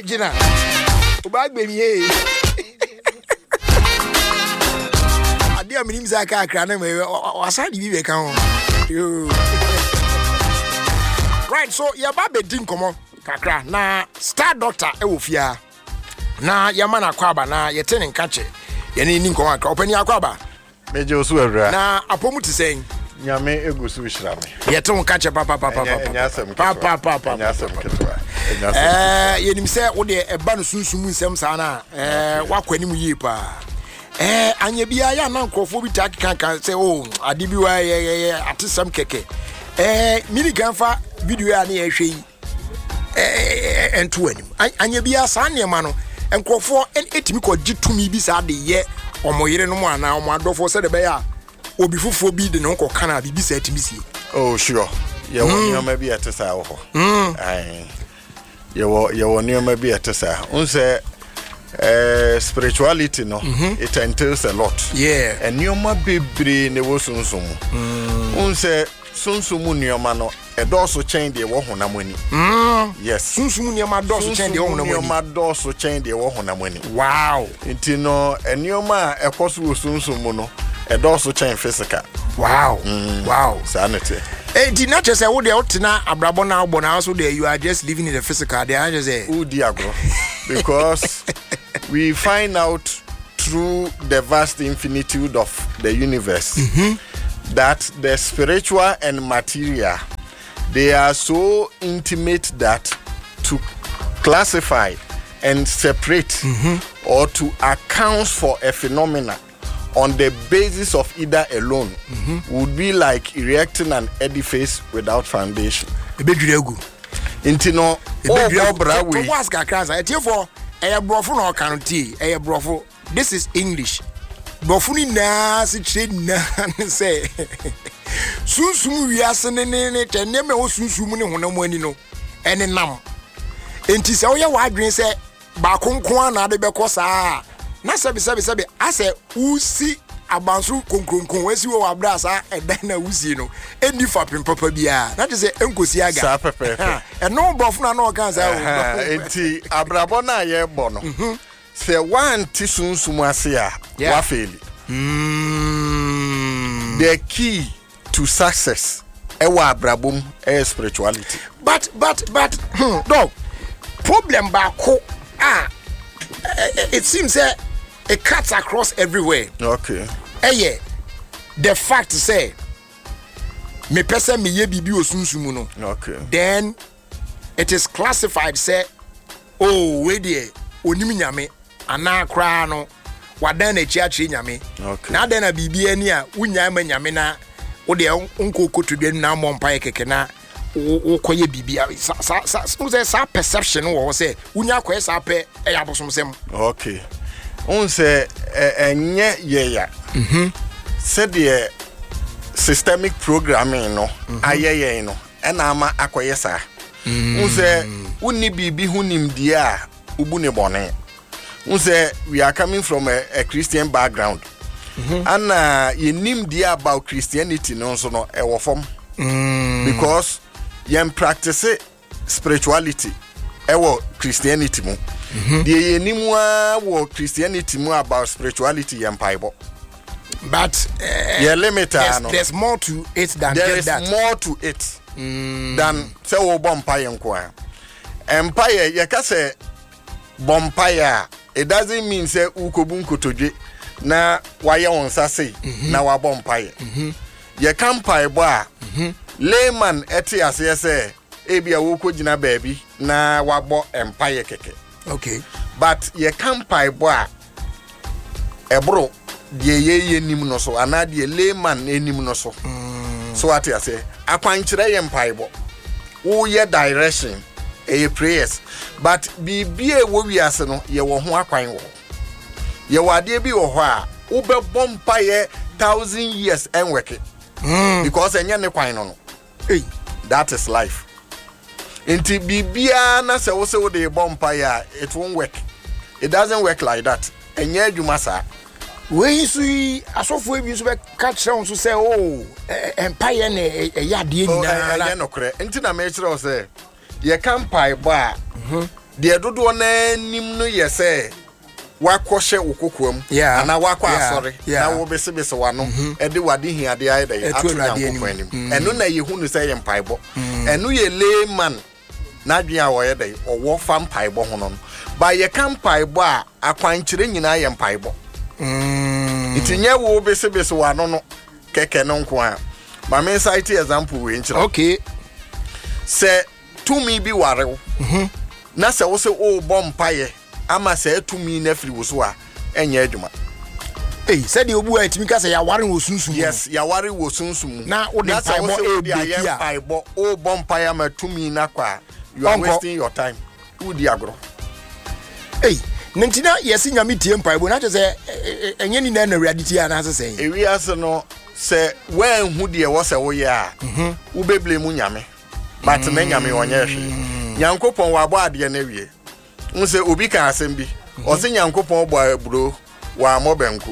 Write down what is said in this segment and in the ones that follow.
original. Oba gbe mi e. Ade a minim za ka akra na me wasadi bi be kan ho. Right, so ya ba be din komo kakra na Star Doctor e wo fia. Na ya ma na kwaba na ye tene nkache. Ye ni nkomo akra opani akwaba. Meje osu awura. Na apomu ti sen. Nyame egusu hira me. Ye tene nkache papa. Ye nim se wo de eba no sunsumu nsem sa na wakwani mu yie pa. Anya bia ya na nkofo bi tak kan say ade bi wa atesam keke mini ganfa video ya na ye hwe yi ento anim anya bia sa ne ma no nkofo etimi ko gitumi bi sa de ye omoyere no mu ana omo adofo se de be ya obi fufo bi de no ko kana bi sa etimi sie. Oh sure. Ye won nyoma bi atesa wo ho. Ye won nyoma bi atesa. Unse spirituality no it entails a lot. Yeah. And nyoma bebre ne wo sunsumu. Unse sunsumu nyoma no e doso chain de wo honamani. Yes. Sunsumu nyoma doso chain de wo honamani. Nyoma doso chain de wo honamani. Wow. Inti no nyoma e koso wo sunsumu no e doso chain physical. Wow. Wow. Sanity. Di not just say wo de otina abrabo na obo na so there you are just living in the physical. They are just say diagro because we find out through the vast infinitude of the universe that the spiritual and material, they are so intimate that to classify and separate or to account for a phenomena on the basis of either alone would be like erecting an edifice without foundation. Intino this is English. Bofuni na si trade na say sunsumu wiase ne teneme o sunsumu ne honam ani no ene nam enti se wo ye wadwen se ba konkon na de beko saa na sabi ase usi abansu konkronkron wesi wo abra saa eda na usi no eni fa pempapa bia na te se enkosi aga sa pepe eno bofuna na o kan saa enti abrabo na ye bo no se one ti sunsumu ase a wa faili the key to success ewa abrabom spirituality but dog problem ba ko it seems that it cuts across everywhere. Okay. The fact say me person me ye bibi osunsumu no. Okay. Then it is classified say we there onim nyame ana kra no wadan na chiachi nyame. Okay. Na den na bibi ani a unya ma nyame na wo de onkokotu na mompa keke na ukoye bibia sa perception wo say unya koye sa pe eyabosomsem. Okay. Unse enye yeya said the systemic programming no ayeye no ena ama akoye sa unse uni bibi hunim dia ubune bone unse we are coming from a Christian background and ye nim dia about Christianity no so no e wo fom because yen practice spirituality e wo Christianity mu the anymore wo Christianity more about spirituality and Bible. But there's more to it than there is that. More to it than say wo empire nko. Empire ye ka say empire it doesn't mean say ukobu nkotodwe na waye wonsa say na wa empire. Ye kan Bible a layman eti ase say ebia wo kogina baabi na wabo empire keke. Okay. But ye can't pay boy ebro ye nim no so ana de layman enim no so. So what you say akwankyere ye mpaibo wo ye direction e prayers but bibie wo wiase no ye wo ho akwan wo ye wade bi wo ho a wo be bompa ye 1,000 years enweke because enye ne kwan no hey that is life. Inti bibia na se wo se wo de bompa ya it won't work. It doesn't work like that. Enye adwuma sa. We sui asofo ebi so be catch down so say empire na yade nyina na no kre. Inti na me kire o say ye kan pai ba de dodo na nim no yese wakɔhye wokokoam ana wakɔ asɔre na wo bese wano e de wade hiade ayi dey atu Nyankopɔn anim eno na yehu no sɛ yɛ mpaebɔ eno yɛ layman na dwen a wɔyɛ dey ɔwɔ fa mpaebɔ ho no ba yɛ ka mpaebɔ a akwankyere nyinaa yɛ mpaebɔ itinye wo bese wano no keke no nko a ma me cite example we nkyerɛ okay sɛ tumi bi warew na sɛ wo sɛ o bɔ mpae ama sɛ tumi na firi wo so a ɛnyɛ adwuma sɛ de obu a timi ka sɛ ya ware wo sunsum yes ya ware wo sunsum na wo de mpaebɔ mpaebɔ o bɔ mpae ama tumi na kwa you are wasting your time wo di agro nentina yesi nyame tie mpaebɔ na kyɛ sɛ ɛnyɛ ni na awurade tie ana sɛ ewiase no sɛ wan hu de wo sɛ wo yɛ a wo beble mu nyame but na nyame wonyɛ hwe Nyankopɔn wa bɔ ade na wie nse obi ka asɛm bi ɔse Nyankopɔn bɔ aburo wa mɔbanku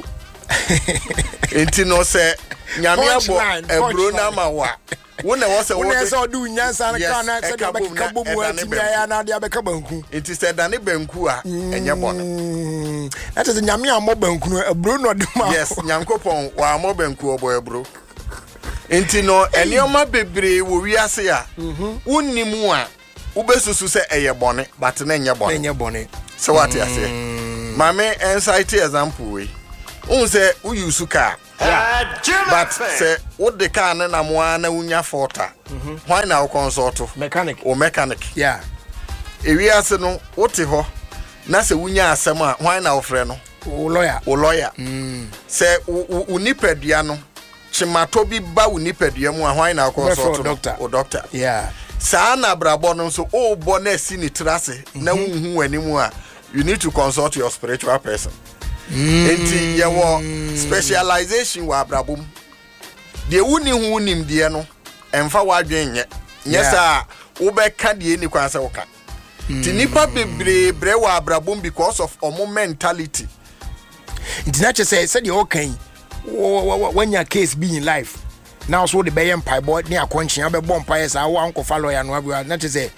enti no sɛ nyame abɔ aburo na ma wa wo na wo sɛ wo sɛ ɔdu nyansa na ka na sɛ de bɛka bomu atimi ya na de abɛka banku enti sɛ dane banku a ɛnyɛ bɔ no na kyɛ sɛ nyame a mɔbanku no aburo no de ma yes Nyankopɔn wa mɔbanku ɔbɔ aburo enti no enioma bebre wo wiase a wonnimu a ubesusu se eye bone but na enye bone so what you say mame insight example we say u use car but say what the car na mo na unya faulta why na o consult mechanic yeah ewiase no wote ho na se unya asem a why na o frɛ no o lawyer say unipadua no chimato bi ba unipadua mu a why na o consult doctor yeah Sana brabo no so o bona si ni trase na wunhu animu a you need to consult your spiritual person. Enti ye wo specialization wa brabom. De wuni hu nim de no emfa wadwen nye sa wo be ka de ni kwan se wo ka. Ti nipa bebre bre wa brabom because of omo mentality. Enti na che say de o kan when your case be in life. Now so the bayan pie boy near Conchia be bomb pies. I want to follow and not to say,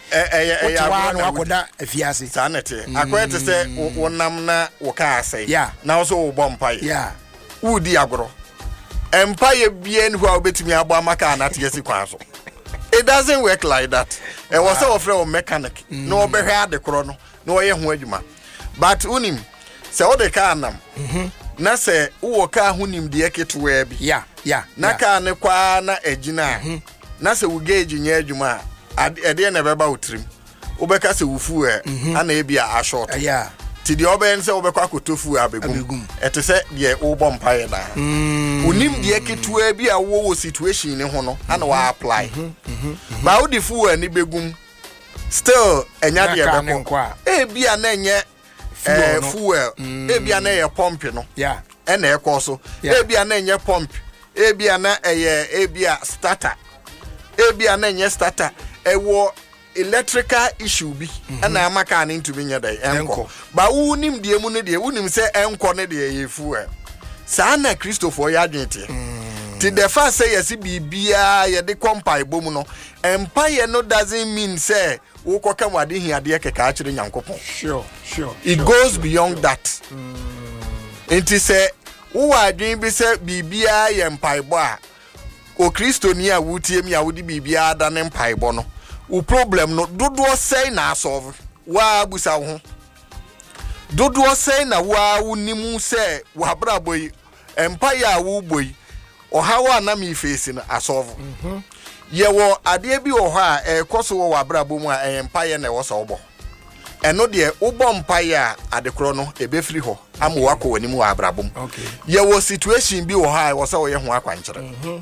Fiasi. Sanity. I quite to say, one namna, waka say, yeah, now so bomb pie, yeah, who diagro. Empire bien who are betting me about Maca not yes, it doesn't work like that. It was so afraid of mechanic, no be had the chrono, no way who but unim, so the canam. Na se wo ka hunim de eketo bi yeah na ka ne kwa na agina na se wo gauge nya adwuma ade na beba utrim wo beka se wufu ana e bia a short yeah ti de oben se wo beka akotofu abegum ete se de wo bom pae da unim de eketo bi a wo situation ne ho no ana wa apply ba wo di fu ani begum still enya de beko e bia na enye fuel ebia na ye pump no yeah na e koso ebia na enye pump ebia na ebia starter ebia na enye starter ewo electrical issue bi na amaka na ntumi nya dai enko ba wunim de mu no de wunim se enko ne de ye fuel sa na Christopher ya dwete ti the fact say yes bibia ye de kompai bom no empire no doesn't mean say wo koka wade hiade keka a kire Nyankopon sure it goes beyond that enti say wo wadwen bi say bibia ye mpaibo a o kristoni a wutie mi a wodi bibia da ne mpaibo no wo problem no dodo say na solve wa busa ho dodo say na wa wonimu say wa braboyi empire a wo boyi o hawa na mi face na asolve ye wo ade bi wo ha ekoso wo abrabo mu a empire na wo so obo eno de ubo mpaye a adekro no ebefiri ho ama wako wani mu abrabo mu ye wo situation bi wo ha wo se wo ye ho akwankyere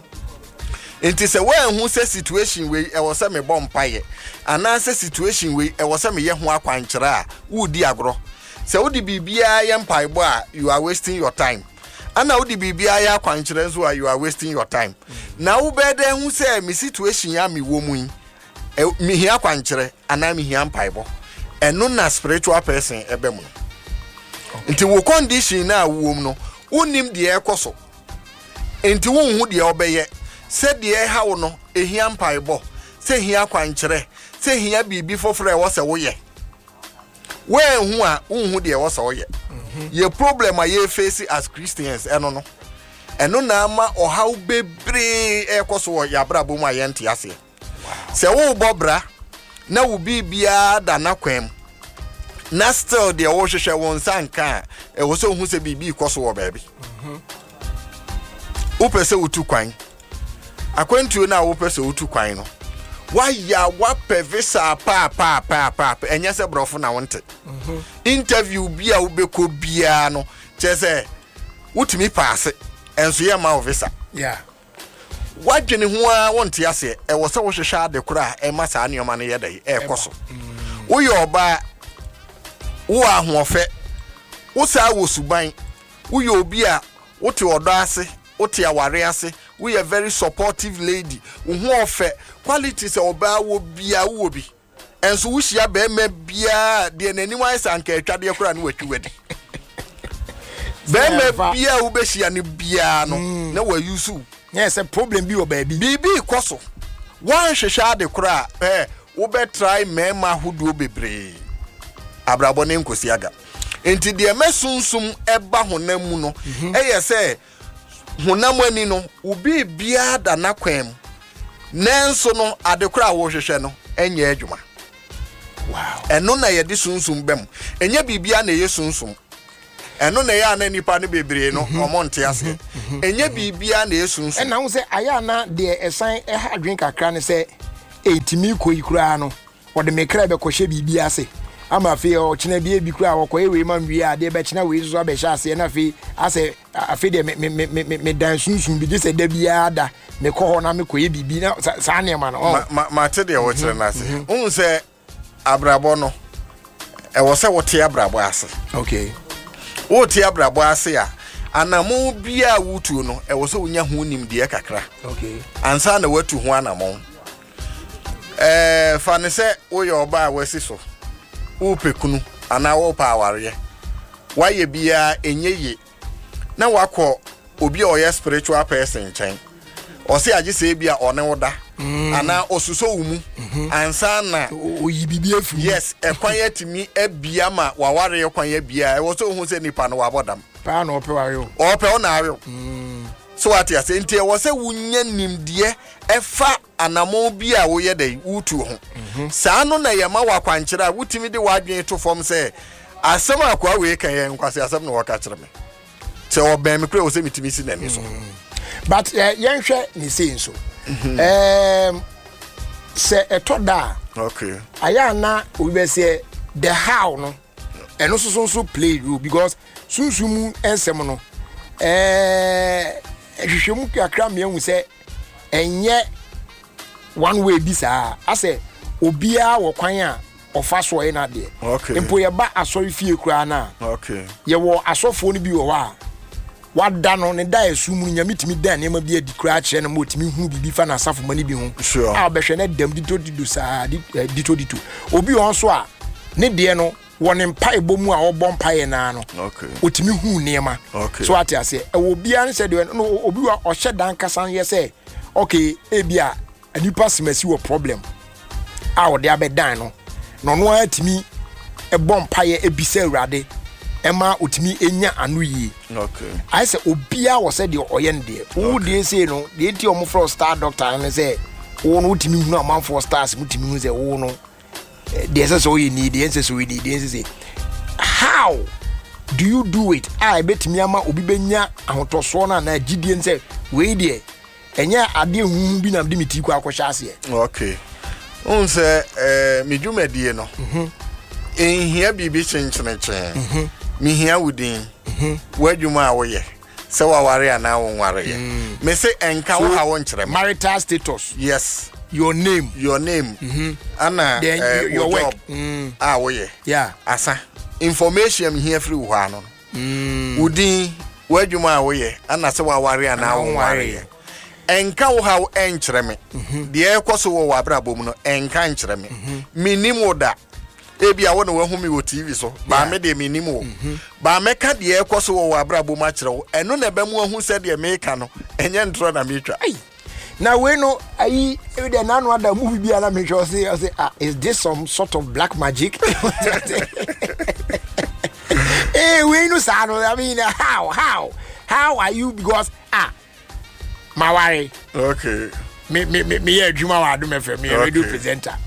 enti se wan hu se situation we e wo se me bom mpaye ana se situation we e wo se me ye ho akwankyere a wo di agro se wo di bibia ye mpaibo a you are wasting your time ana udi bibia ya kwankyere so you are wasting your time na wo bede hu say me situation ya me wo mu mi hia kwankyere ana mi hia mpaibo eno na spiritual person ebe mu nti wo condition na wo mu no unim de ekoso nti wo hu de obeye se de ha wo no ehia mpaibo se hia kwankyere se hia bibi foforo e wo se wo ye when who de was all ye problem a ye face as Christians no na ma or how bebre e koso ya brabo ma ye nte ase se wo bobra na wo bibia da na kwam na still de wo hwehwe won sanka e wo so hu se bibi koso wo baabi wo pese utu kwan akwantuo na wo pese utu kwan no waya wa pevisa pa enya se brofo na wonte interview bia wo beko bia no chese wutimi paase enso ye ma visa wadwene ho a wonte ase e wo se wo hwehwe ade kora e ma saa neoma no ye dai e koso wo ye oba wo ahofe wo saa wo suban wo ye obi a wo te odo ase wo te aware ase we are very supportive lady who offer qualities oba wo bia wo bi enso wo hia be ma bia de nani wan sanka atwade kora na watwudi be ma bia wo be hia ne bia no na wa yusu yes a problem bi wo baabi bibi koso wan hwehwa de kora wo be try mema hodo bebre abrabo ne nkosi aga enti de mesunsum eba honamu no eyese honamani no ubi bia da na kwam nenso no adekora wo hwehwe no enye adwuma eno na ye de sunsum bem enye bibia na ye sunsum eno na ya na nipa ne bebre no omonte ase enye bibia na ye sunsum ena hu se aya na de esan ha dwen kakra ne se etimi koyi kura no wode mekra be kohye bibia ase ama fe o china bia bi kura wo koye we man wi ade be china we so be sha ase na fe ase afi de me dan sunsun bi se da bia da me ko ho na me koye bibi na sa ne ma no ma te de wo chire na ase un se abrabo no e wo se wo te abrabo ase okay wo te abrabo ase a anamo bia wutu no e wo se wonya ho nim de kakra okay ansa na watu ho anamo fa ne se wo ye oba wasi so upekunu ana wo pa aware waye bia enyeye na wakọ obi oye spiritual person chen o se age se bia one woda ana osuso wumu ansa na oyibibi afu yes ekwan yatimi abia ma waware ekwan ya bia e wo so hu se nipa no wabodam pa na ope ware ope o na are so ati ase ntie wo se wunya nimde efa anamo bia wo ye dai utu ho saa no na ye ma wakwankyera wutimi de wadwen to fom se asem akwa we kan ye nkwase asem no waka kyere me se obem me kure wo se mitimi si nani so but yen hwe ni sei nso se etoda okay aya na obi se the how no eno so play role because sunsumu ensem no hwehwemu kakra me hu se enye one way bi saa ase obia wo kwan a ofa so e na de empo ye ba asori fie kura na okay ye wo asofo no bi wo ha wada no ne da esum nyamitimi da ne ma bi adi kura kire na motimi hu bibi fa na asafo mani bi hu a behwe na dam dito saa dito obi won so a ne de no woni mpa ebomu a obọ mpa ye na no okay otimi hu niema so ati ase e wo bia ne se de no obi wa ohye dan kasan ye se okay ebia anipa simasi wo problem a wo de abedan no no atimi ebọ mpa ye ebisa awurade ema otimi enya anu yi okay I say obia wo se de oyende wo de say no de enti omo from star doctor ne say wo no otimi hu amanfo stars mutimi hu say wo no de say so you need the answer so we need the say how do you do it I betimi ama obi benya ahotoso na gidie say we de enya ade hu bi na de meti kwa akwhya ase okay on say medwumadie no ehia bibi chenchen mi hia wudin wadwuma awoye se waware ana wonware ye me say enka wo ha won kire marital status yes your name ana your work awoye yeah asa information here free wo ha no wudin wadwuma awoye ana se waware ana wonware ye enka wo ha wo enkire me de ekoso wo wabrabom no enka nkire me minimo da ebia wo no wahu mi wo TV so ba me de minimo ba me ka de ekoso wo wabrabom a kire wo eno na ba mu ahu se de me ka no enye ntro na me twa Now we know I the nan what the movie be and make sure say is this some sort of black magic? Hey, we know I mean how are you because my worry. Okay. Me Juma wa do me for me radio presenter.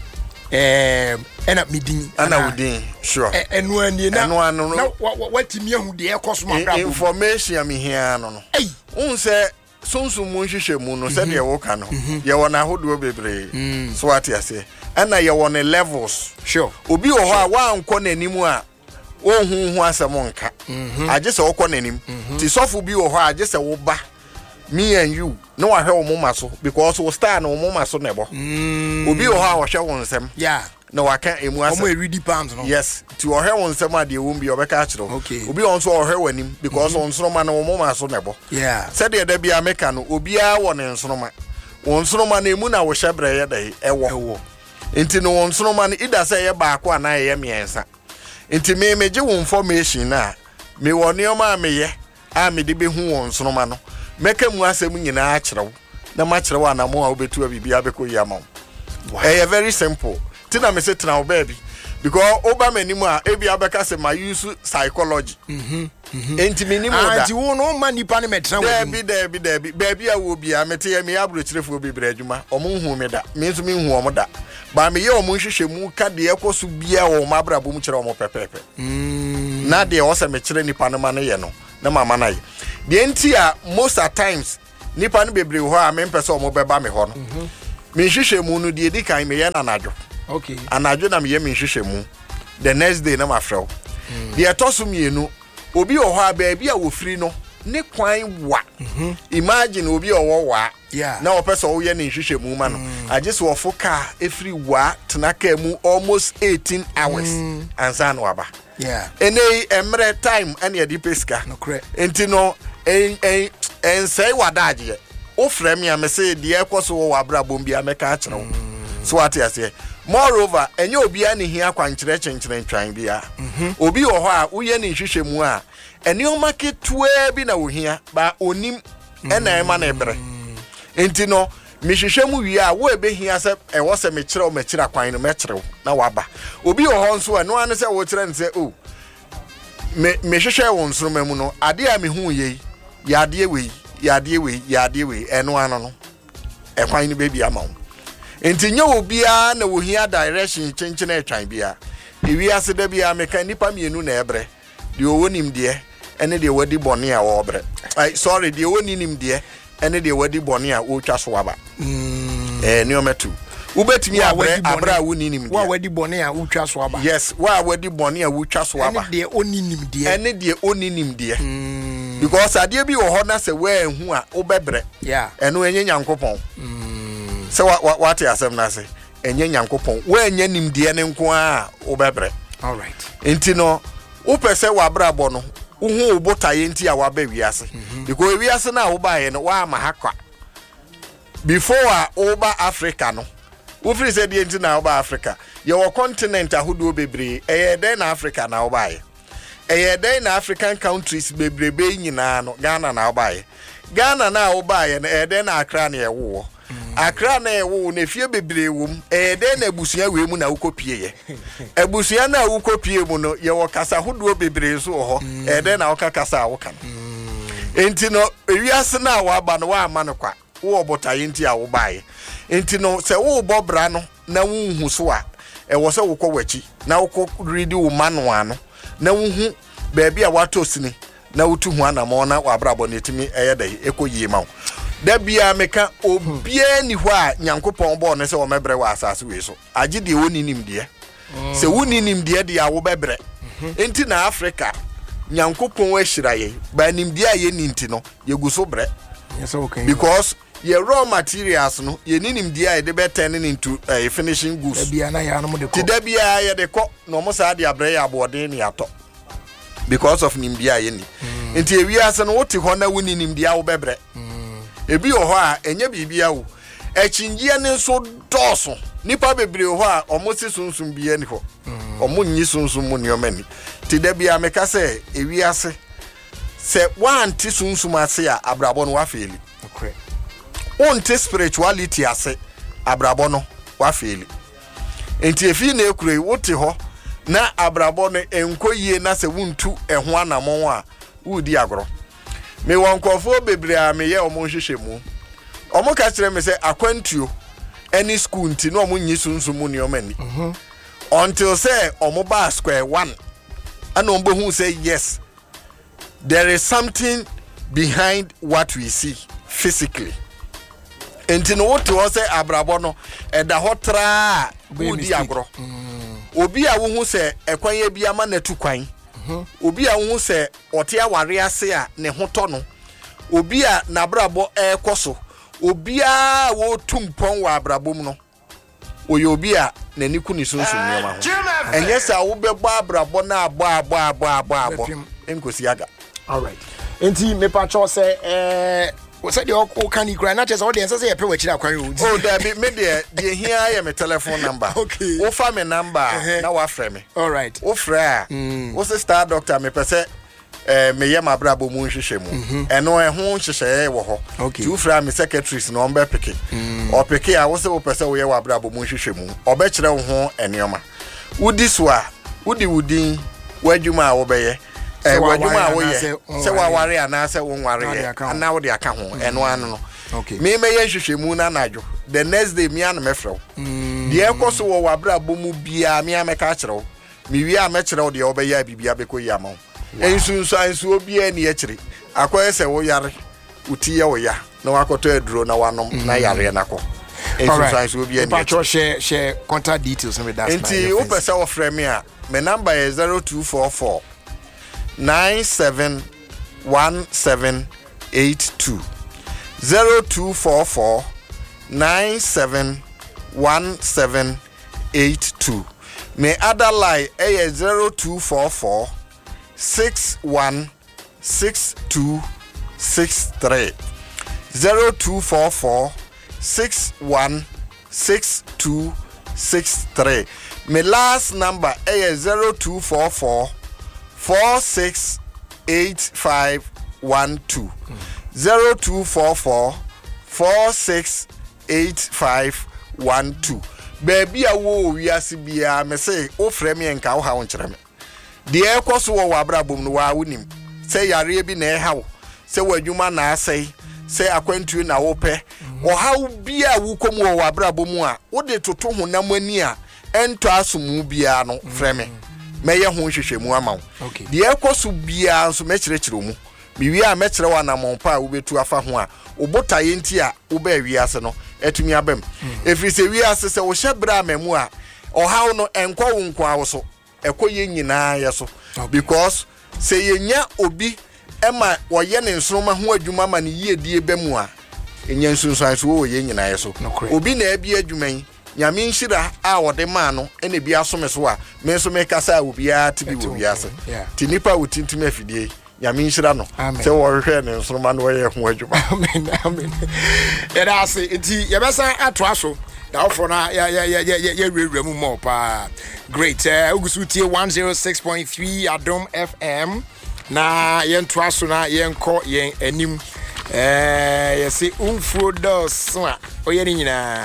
End up meeting. Sure. And when you know what me who the air cost my information me here no. Hey, say sonsu mu nhwehwe mu no said ye wo ka no ye wona hodo bebre so what you say and na ye wona levels sure obi wo ho a wa anko nanimu a wo hu asem nka age se wo ko nanim ti sofu bi wo ho age se wo ba me and you no wa hwe wo moma so because wo star no moma so nebo obi wo ho a wo hwe wo nsem yeah no wa kan emu asem omo ready pounds no yes ti wo hwe wo nsem a de wo mbi obeka kire obi on so wo hwe wanim because on sroma no moma so nebo yeah said de da bia meka no obi a wo ne nsroma won sroma na emu na wo hye bre ye da ewo enti no won sroma no ida say ye baako ana ye miensa enti me meje wo information na me wo ne o ma me ye a me de be hu won sroma no meka mu asem nyina a kirewo na ma kirewo anamo a obetu abibia beko yi ama very simple tina me say tena baby because oba manimu a ebi abeka say my use psychology enti minimu da anti wo no ma nipa ne metra wo debi baby a wo bia mete ya me abro kirefo bebre adwuma omo hu me da me nso me hu omo da ba me ye omo hwehwe mu ka de ekoso bia wo mabra bom kire omo pepepe na de wo se me kire nipa no ma no ye no na mama na ye de enti a most at times nipa no bebre ho a me mpese omo beba me ho no me hwehwe mu no de kan me ye na anadwo okay anadwo na me ye me hwehwe mu the next day na ma frɛ de etosum yenu obi o ho a ba bia wo firi no ne kwan wa imagine obi o wo wa yeah na opese wo ye ne hwehwe mu ma no agese wo fo car efiri wa tenaka mu almost 18 hours ansa no aba yeah enei emre time ene edi peska no correct enti no en say wadaje o frɛ me amese de ekoso wo abra bombia meka akere wo so what you say moreover enye obi ani hia kwankere kyenkyere ntwan bia obi wo ho a uye ne hwehwe mu a eni o maketua bi na wo hia ba onim ena ema na ebre enti no me hwehwe mu wi a wo ebe hia se e wo se me kire o makira kwan no mekire na waba obi wo ho nso eno ane se wo kire nse o me hwehwe wo nsoro mamu no ade a me hu ye ya ade we eno ano no e kwan ni bebi ama wo enti nye obia na wo hia direction kyenkyene atwan bia ewi ase da bia meka nipa mienu na ebre de owonim de ene de wadi bone a wo bre sorry de oninim de ene de wadi bone a wo twa so waba ni ometu ubetimi abra woninim de wa wadi bone a wo twa so waba yes wa wadi bone a wo twa so waba ene de oninim de because ade bi wo ho na se wa hu a wo bebre yeah eno enye nyankopon so what you asem na say enye nyankopon wa enye nimde ne nko a obebre all right enti no wo pese wa brabo no wo hu obotaye enti a wa ba wiase because wiase na wo ba ye no wa mahakwa before a oba Africa no wo free say de enti na oba Africa ye wo continent ahodo bebre den na Africa na oba ye den na African countries bebrebe nyina no Ghana na oba ye Ghana na oba ye no den na Accra na ye wo Accra na ewo na fie bebre wom den na abusuya we mu na wokopie ye abusuya na wokopie mu no ye wo kasa hodo bebre so ho den na wokakasa woka enti no ewiase na waba no wa ama no kwa wo obotaye enti a wo bae enti no se wo bobra no na wunhu so a wo se wokọ wachi na wokọ ready wo manual no na wunhu baabi a watosini na wotu hu anamo na wabrabo netimi eyedai ekoyie ma da bia meka obie ni ho a nyankopon bo ne se wo mebre wa asase we so age de woninim de se woninim de de a wo bebre enti na Africa nyankopon wa hiraye ba nim de a ye ninti no ye guso bre yes okay because your raw materials no ye ninim de a de be turn into finishing goods da bia na ya no mo de ko ti da bia ye de ko no mo sa de abre ya boden ni ato because of nim de a ye ni enti ewiase no wote ho na woninim de a wo bebre ebi ho a enye bibia wo echingie ne so doso nipa bebre ho a omosi sunsun bia ni ho omo nyi sunsun mu ne omani ti da bia meka se ewiase se wanti sunsun ase a abrabo no wa feli okay wonte spirituality ase abrabɔ no wafeeli enti efi na ekure wote ho na abrabɔ no enkoyie na se wuntu ɛho anamon a wudi agoro me wonkofo bebre a me ye omo hwehwɛ mu omo ka kire me se akwantuo any school nti no omo nyi sunsumu ne omani until say omo ba square one and ombo hu say yes there is something behind what we see physically enti no wote wo say abrabɔ no ɛda hotra wudi agoro obi a wo hu say ekwan bi ama na tu kwan obi a wo hu say ote aware ase a ne hotɔ no obi a na abrabɔ ekoso obi a wo tumpon wa abrabɔ mu no oye obi a nani ku ni sunsun nyama ho enye sa wo bɛbɔ abrabɔ na abɔ enkosi aga. All right enti me pa cho say we said you can cry not just audience say pay we chira kwan o. Oh there me there here ya me telephone number. Okay. Wo fa me number na wa frɛ me. All right. Wo frɛ wo se star doctor me pese me ye mabrabo mu nhwehwɛ mu. Eno ɛho nhyehyɛ wo ho. Okay. Tu frɛ me secretaries na on be peke. O peke a wo se wo pese wo ye wabrabo mu nhwehwɛ mu. Obɛkyerɛ wo ho enioma. Wudi so a wudi wudin wadwuma a wo bɛyɛ. Wadwuma a wo ye se wa ware ana se wo ware ana wo de aka ho eno ano no. Okay. Me ye nhwehwɛ mu na najo. The next day me an me frɛ wo. De ekoso wo wabrabo mu bia me ameka kyerɛ wo. Me wi a me kyerɛ wo de wo bɛyɛ bibia bɛkɔ yi ama wo. Ensunsu obi ani akiri akoye se wo yare uti ye wo ya na wakoto eduro na wanom na yare na ko ensunsu obi ani akiri share contact details with that enti wo pese wo frɛ me a me number is 0244 971782 0244 971782 me other line is 0244 616263 0244 616263 my last number is 0244 468512 0244 468512 baby a wo wiase bia me say o frɛ me enka wo ha wo nkyerɛ me de ekoso wo wabrabom no wa wonim say yare bi na ehawo say wadwuma na asai say akwantu na wo pɛ o hawo bia wo kom wo wabrabom a wo de toto honam ani a ento asomu bia no frɛ me meye ho hwehwɛ mu ama wo de ekoso bia so mekyerɛkyerɛ mu biwi a mekyerɛ wa na monpa a wo betu afa ho a obota yenti a wo ba wiase no etumi abam efiri se wiase se wo hye bra mamu a o hawo no enkɔ wo nkɔ awo so ekoye nyinaa yeso because say yenya obi ema woye ne nsroma ho adwuma ma ne yiedie bemu a enya nsunsuan so wo ye nyinaa yeso obi na abi adwuma yi nyame nhira a wode ma no ene bi asome so a me nso me kasa obi a tibi wo wiase ti nipa wotintim afidie nyame nhira no se wo hwehwe ne nsroma no ye ho adwuma amen era ase enti ye besa atoa so da for na ya rewrem more pa great ugusu tie 106.3 Adom FM na yen toaso na yen ko yen anim ye se umfro dos a oye ni nyina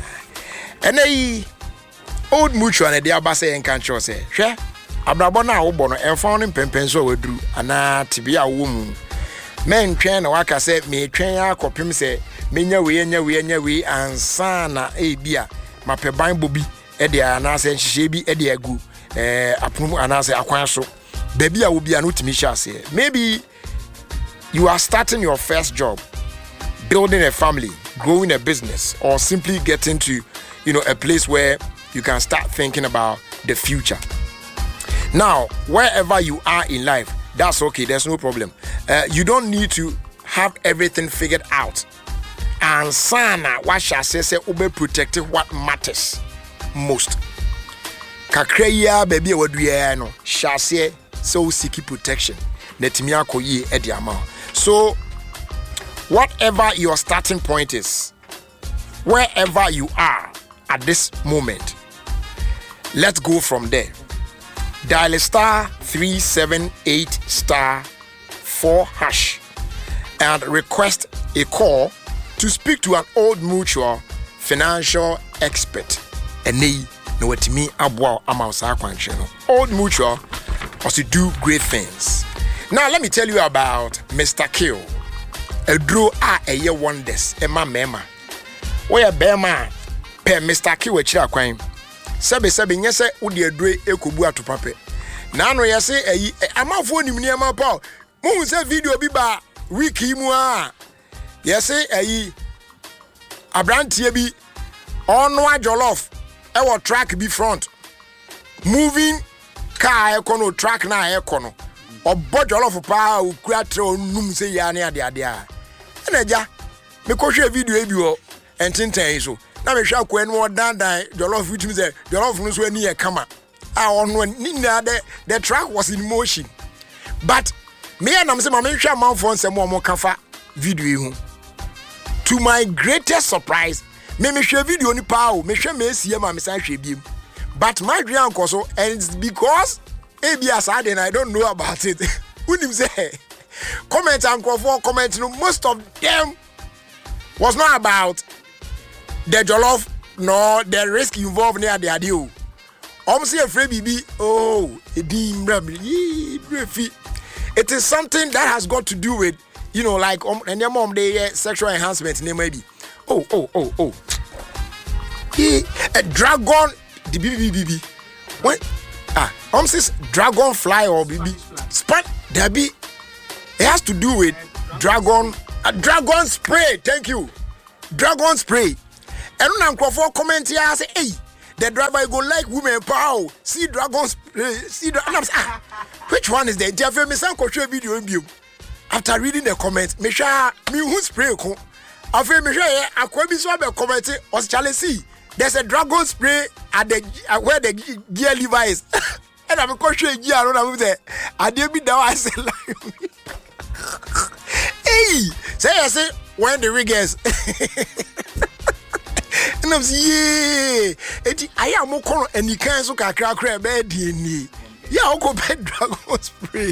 enai old mutual na dia ba say yen kan cho say hwe abrabo na wo bo no emfa no pempen so waduru ana tibia wo mu men twen na waka say me twen akopem say menya we ansa na ebia mapeban bobi e de anase nhihye bi e de agu apum anase akwan so baby a wo bia no timi hyase maybe you are starting your first job, building a family, growing a business, or simply getting to a place where you can start thinking about the future. Now wherever you are in life, that's okay, there's no problem. You don't need to have everything figured out. And sana what shall say ube protecting what matters most. Kakreya baby wadue no shall say so seek protection. Netimia koyi ediama. So whatever your starting point is, wherever you are at this moment, let's go from there. Dial *378*4# and request a call to speak to an Old Mutual financial expert. And they know what me about Amausa Quanchino. Old Mutual was to do great things. Now let me tell you about Mr. Kill. A draw a year wonders, a mama. Where Bema per Mr. Kill a chair crime. Sabe yes, would you do a kubua to pape? Now, yes, I'm out for him near my paw. Moon said video biba wiki mua. Yes, a brand TB on one jollof. Our track be front. Moving car econo track na econo. Or bottle of power who cratro num say yana dia. And a ja, because your video and tinta so. Now we shall when more than jollof which means jollof knows when near come up. The track was in motion. But me and I'm saying, I'm sure my phone some more kafa video. To my greatest surprise, me share video ni power, me share me see my message beam. But my dream also, and it's because ABS and I don't know about it. Wouldn't say comment and for comment, most of them was not about the jollof nor the risk involved near the idea. Say a free BB, it is something that has got to do with, like and your mom they sexual enhancement name maybe. A dragon the BB. What? Says dragonfly or BB. Spat there be. It has to do with dragon spray. Thank you. Dragon spray. And I'm for comment here say, hey. The driver go like women power. See dragons. See dragons. Which one is there? Jeff, me san ko share video in you. After reading the comments, me sure me who spray ko. After me sure akwa bi so be comment us chale see. There's a dragon spray at the where the gear lever is. And I'm ko share gear around am say. Ade bi da I say like. Hey, say when the riggers. And I'm saying, I am more corner and you can't so crack bed. Yeah, I'll go bed dragon spray.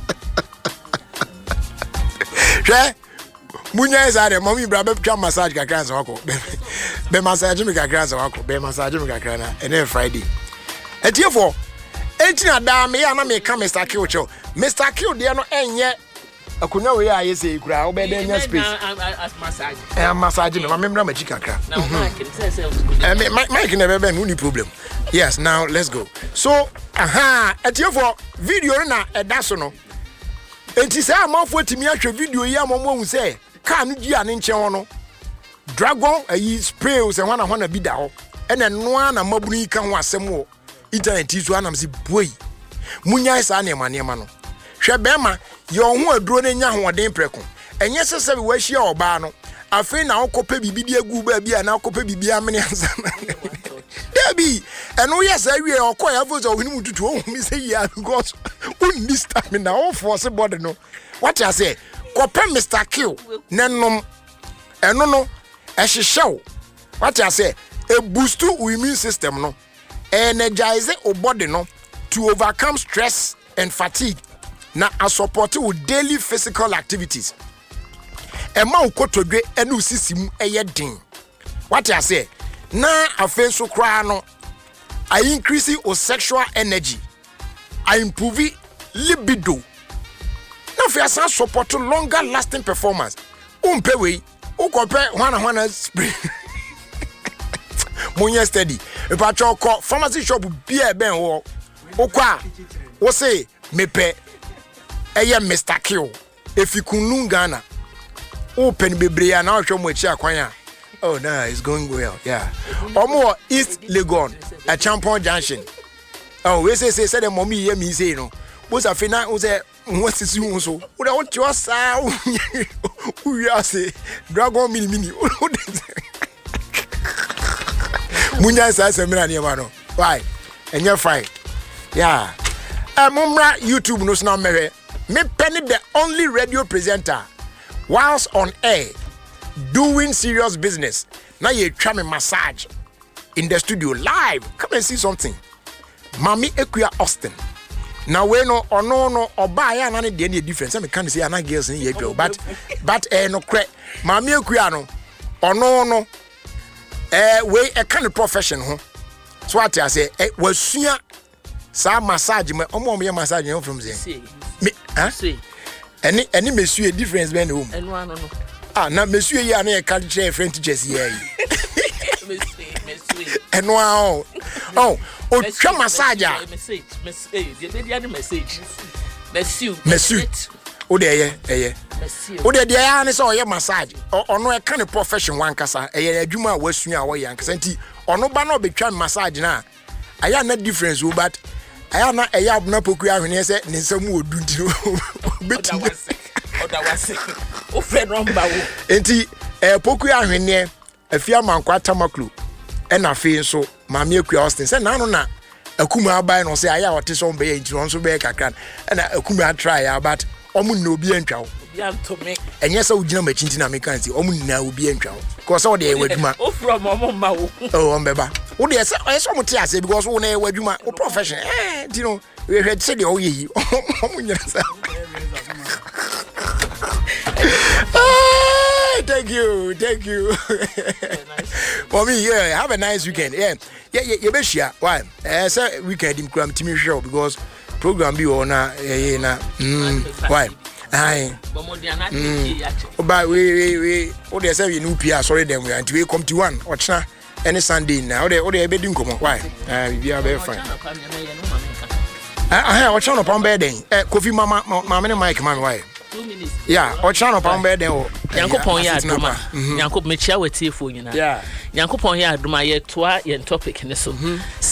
Munya is at a mommy brother come massage cacans or be massage me cacans or be massage me cacana and then Friday. And therefore, 18 dame and I come Mr. Kill. Mr. Kill, they are not yet. I could know where I say, crowd, bed in your space. Massage. I'm massaging my member, my chicken crack. Now, Mike can never be any problem. Yes, now let's go. So, at your for video, and that's no. And she said, I'm off with me actual video. Yeah, Mom say, can't you an inch on dragon? A sprays and one I want to be down. And then one a mobile can want some more. Internet is one of the boy. Munya is an emano. Shabema. Your who drone nya hoden preko enye sese we hia oba no afi na okope bibidi agu ba bia na okope bibia amene ansa debi eno yes awie okoya vozo ohini tutu ohumi say ya because unni stamina o force body no what I say kope Mr. Kill nenom eno no ehihyew what I say e boost your immune system no energize your body no to overcome stress and fatigue. Now, I support with daily physical activities. A man ko to dwe enu sisimu eyedin. What I say? Na afen so kra no. I increase your sexual energy. I improve libido. Na fi asa support longer lasting performance. Umpe we, ukope hwana spray. Monye steady. E pa cho ko pharmacy shop bia ben wo. Okwa. Wo say mepe Eye Mr. Kill. If you can Ghana, open Bibria now show me Chiaquaya. Oh, no, it's going well. Yeah. Or more East Legon at Champon Junction. Oh, we say the mommy hear me say no. Was a fina was a what's his own so? What I want your sound. We are say Dragon Mini. Munya says a million. Why? And you're fine. Yeah. Mumra YouTube knows now, Mary. Me Penny, the only radio presenter, whilst on air, doing serious business. Now you try me massage in the studio live. Come and see something. Mami Ekuya Austin. Now we no or no or buy any difference. I can't say I'm girls in here, but no crack. Mami Ekuya no. no we a kind of profession ho so what I say wasua sa massage me omo me massage from there me any monsieur difference ben home no na monsieur ya na e ka share friend teachers here monsieur o twa massage message o de o de ya ne so ye massage ono e ka ne profession wan kasa e adwuma wasua a wo yan kasa nti ono ba na obetwa massage na aya na difference o but aya na eya abuna poku ahwene se ne nsam odu nti beti odawase o friend number wo enti poku ahwene afia mankwa tamaklu na fe nso maame akua Austin se na no na akuma abai no se aya wote so mbe nti no so be kakran na akuma try ya but omu na obi antwa wo obi antome enye se ugina machinti na meka nti omu na obi antwa wo because wo de wadwuma o from omo ma wo ombeba wo de se so mo te ase because wo na wadwuma wo profession you know we had said o yi omu nyina sa thank you mommy yeah have a nice weekend yeah be share why say weekend im kram timi show because program bi ona na why ai oba we o dey say we no pia sorry dem we until we come to one ochna any Sunday now o dey be di nkomo why we be fine ochna no pon be den Kofi mama ne mic man why 2 minutes yeah ochna no pon be den o Yankopon ya adoma Yankop mechia wetie fo nyina Yankopon ya adoma ye toa ye topic ne so